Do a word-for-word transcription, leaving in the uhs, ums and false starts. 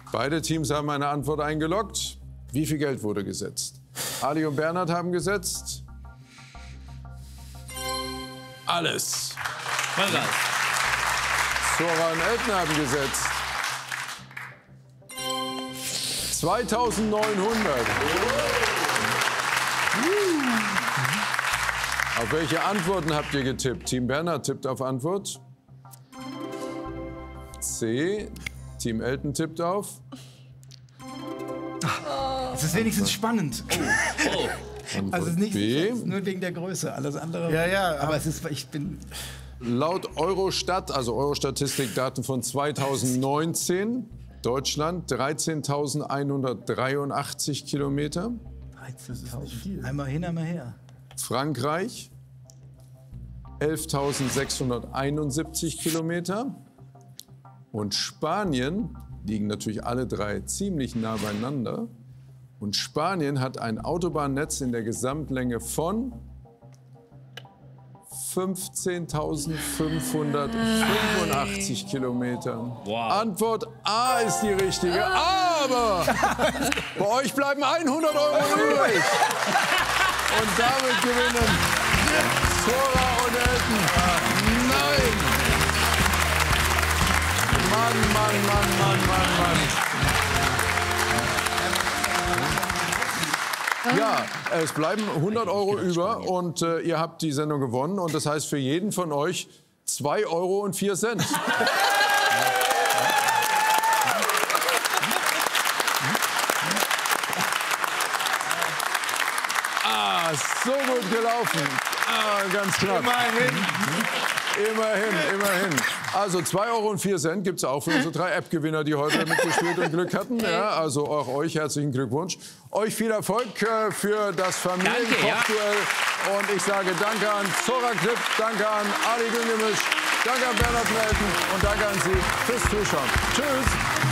Beide Teams haben eine Antwort eingeloggt. Wie viel Geld wurde gesetzt? Ali und Bernhard haben gesetzt. Alles. Vollgas. Zora und Elton haben gesetzt. zweitausendneunhundert. Auf welche Antworten habt ihr getippt? Team Bernhard tippt auf Antwort C. Team Elton tippt auf. Es ist wenigstens spannend. Oh. Antwort Also es ist nicht B. sicher, nur wegen der Größe. Alles andere. Ja, ja. Aber es ist, ich bin. Laut Eurostat, also Eurostatistik-Daten von zweitausendneunzehn, Deutschland dreizehntausendeinhundertdreiundachtzig Kilometer. dreizehntausend. Einmal hin, einmal her. Frankreich elftausendsechshunderteinundsiebzig Kilometer. Und Spanien liegen natürlich alle drei ziemlich nah beieinander. Und Spanien hat ein Autobahnnetz in der Gesamtlänge von fünfzehntausendfünfhundertfünfundachtzig Kilometern. Wow. Antwort A ist die richtige, aber bei euch bleiben hundert Euro übrig. Und damit gewinnen Zora und Elton. Nein! Mann, Mann, Mann, Mann, Mann, Mann. Ja, es bleiben hundert Euro über und äh, ihr habt die Sendung gewonnen. Und das heißt für jeden von euch zwei Euro und vier Cent. Ah, so gut gelaufen. Ah, ganz knapp. Immerhin. Immerhin, immerhin. Also zwei Euro und vier Cent gibt es auch für unsere drei App-Gewinner, die heute mitgespielt und Glück hatten. Ja, also auch euch herzlichen Glückwunsch. Euch viel Erfolg äh, für das Familienkochduell. Ja. Und ich sage danke an Zora Klipp, danke an Ali Güngemisch, danke an Bernhard Melten und danke an Sie fürs Zuschauen. Tschüss.